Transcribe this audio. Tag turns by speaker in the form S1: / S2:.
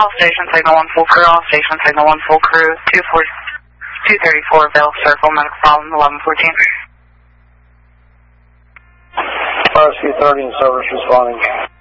S1: All station signal 1 full crew, all station signal 1 full crew, 234 Vail Circle, medical problem 1114.
S2: Rescue 30 in service responding.